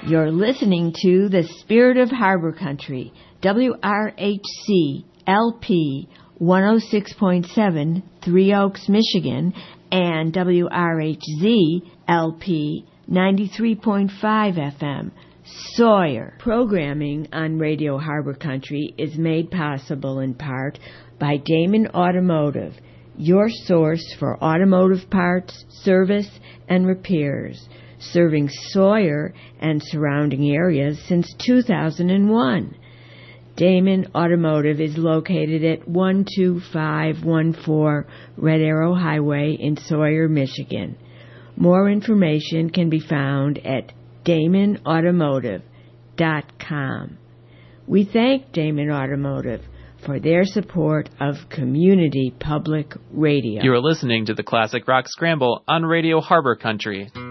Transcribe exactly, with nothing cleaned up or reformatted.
You're listening to The Spirit of Harbor Country, W R H C L P one oh six point seven, Three Oaks, Michigan, and W R H Z L P ninety-three point five F M, Sawyer. Programming on Radio Harbor Country is made possible in part by Damon Automotive, your source for automotive parts, service, and repairs, serving Sawyer and surrounding areas since two thousand one. Damon Automotive is located at one two five one four Red Arrow Highway in Sawyer, Michigan. More information can be found at damon automotive dot com. We thank Damon Automotive for their support of Community Public Radio. You are listening to the Classic Rock Scramble on Radio Harbor Country.